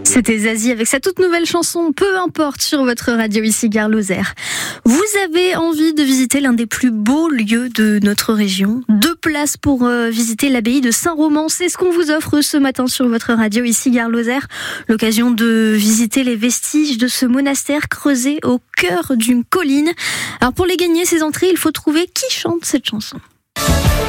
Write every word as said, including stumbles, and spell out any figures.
C'était Zazie avec sa toute nouvelle chanson Peu importe sur votre radio ici Gare Lozère. Vous avez envie de visiter l'un des plus beaux lieux de notre région. Deux places pour euh, visiter l'abbaye de Saint-Roman. C'est ce qu'on vous offre ce matin sur votre radio ici Gare Lozère. L'occasion de visiter les vestiges de ce monastère creusé au cœur d'une colline. Alors pour les gagner ces entrées, il faut trouver qui chante cette chanson.